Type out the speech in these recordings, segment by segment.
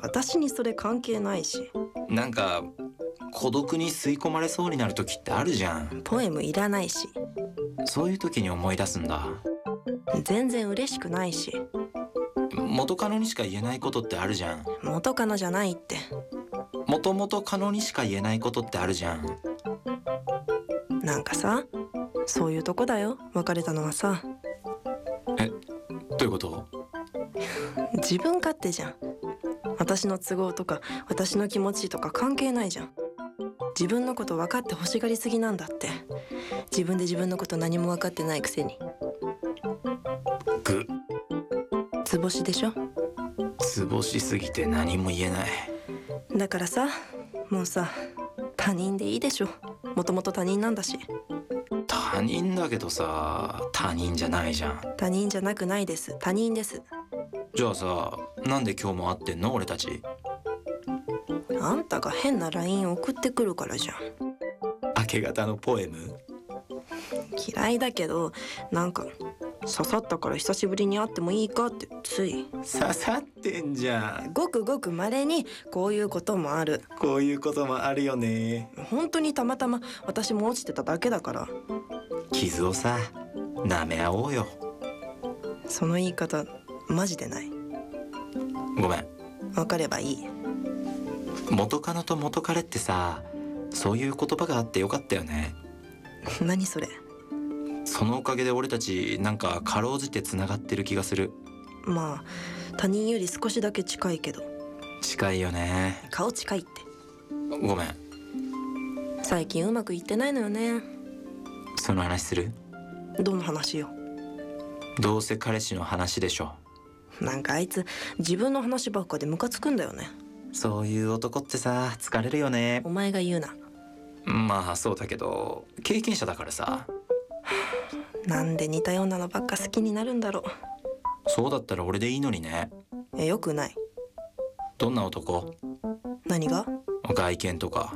私にそれ関係ないし。 なんか孤独に吸い込まれそうになる時ってあるじゃん。 ポエムいらないし。 そういう時に思い出すんだ。 全然嬉しくないし。 元カノにしか言えないことってあるじゃん。 元カノじゃないって。 元々カノにしか言えないことってあるじゃん。 なんかさ、そういうとこだよ、別れたのはさ。 どういうこと？ 自分勝手じゃん。私の都合とか私の気持ちとか関係ないじゃん。自分のこと分かって欲しがりすぎなんだって。自分で自分のこと何も分かってないくせに。 ぐ図星でしょ。 図星すぎて何も言えない。 だからさ、もうさ、他人でいいでしょ。もともと他人なんだし。 他人だけどさ、他人じゃないじゃん。 他人じゃなくないです。他人です。 じゃあさ、なんで今日も会ってんの俺たち。 あんたが変な LINE 送ってくるからじゃん。 明け方のポエム？ 嫌いだけど、なんか刺さったから久しぶりに会ってもいいかってつい。 刺さってんじゃん。 ごくごく稀にこういうこともある。 こういうこともあるよね。 本当にたまたま私も落ちてただけだから。 傷をさ、舐め合おうよ。 その言い方マジでない。 ごめん。 分かればいい。 元カノと元彼ってさ、そういう言葉があってよかったよね。 何それ。 そのおかげで俺たちなんかかろうじてつながってる気がする。 まあ他人より少しだけ近いけど。 近いよね。 顔近いって。 ごめん。 最近うまくいってないのよね。 その話する？ どの話よ。 どうせ彼氏の話でしょ。 なんかあいつ自分の話ばっかでムカつくんだよね。 そういう男ってさ、疲れるよね。 お前が言うな。 まあそうだけど、経験者だからさ。 なんで似たようなのばっか好きになるんだろう。 そうだったら俺でいいのにね。 よくない。 どんな男？ 何が？ 外見とか。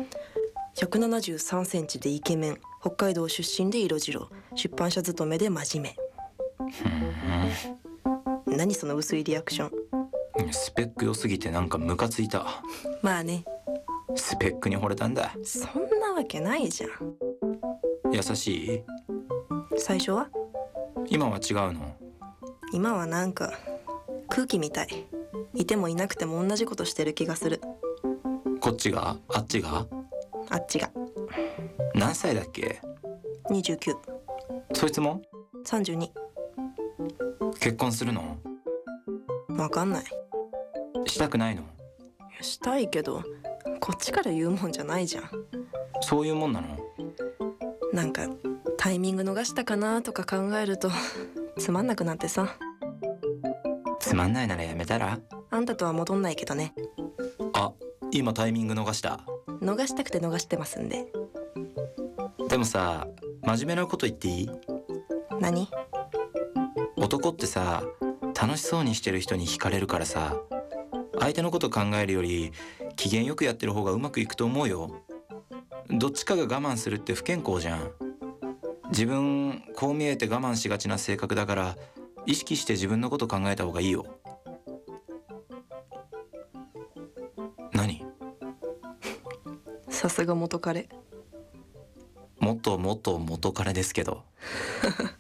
173センチでイケメン、北海道出身で色白、出版社勤めで真面目。何その薄いリアクション。 スペック良すぎてなんかムカついた。 まあね。 スペックに惚れたんだ。 そんなわけないじゃん。 優しい？ 最初は？ 今は違うの？ 今はなんか空気みたい。いてもいなくても同じことしてる気がする。 こっちが？あっちが？ あっちが。 何歳だっけ ？29。 そいつも？ 32。 結婚するの？ わかんない。 したくないの？ したいけどこっちから言うもんじゃないじゃん。 そういうもんなの？ なんかタイミング逃したかなとか考えるとつまんなくなってさ。 つまんないならやめたら？ あんたとは戻んないけどね。 あ、今タイミング逃した。 逃したくて逃してますんで。 でもさ、真面目なこと言っていい？ 何？ 男ってさ、楽しそうにしてる人に惹かれるからさ、相手のこと考えるより機嫌よくやってる方がうまくいくと思うよ。どっちかが我慢するって不健康じゃん。自分こう見えて我慢しがちな性格だから、意識して自分のこと考えた方がいいよ。何？ さすが元彼。 もっともっと元彼ですけど。